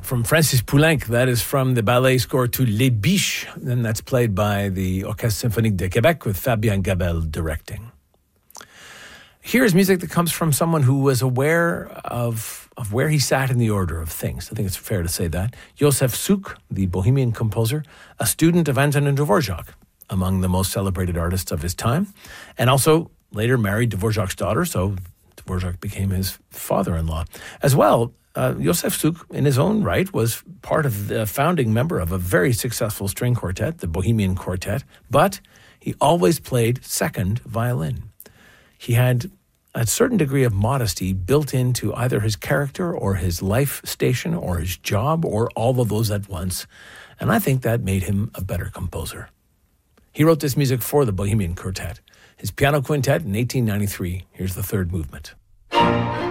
from Francis Poulenc. That is from the ballet score to Les Biches. And that's played by the Orchestre Symphonique de Québec with Fabien Gabel directing. Here is music that comes from someone who was aware of where he sat in the order of things. I think it's fair to say that. Josef Suk, the Bohemian composer, a student of Antonin Dvorak, among the most celebrated artists of his time, and also later married Dvorak's daughter, so Dvorak became his father-in-law. As well, Josef Suk, in his own right, was part of the founding member of a very successful string quartet, the Bohemian Quartet, but he always played second violin. He had a certain degree of modesty built into either his character or his life station or his job or all of those at once, and I think that made him a better composer. He wrote this music for the Bohemian Quartet, his piano quintet in 1893. Here's the third movement.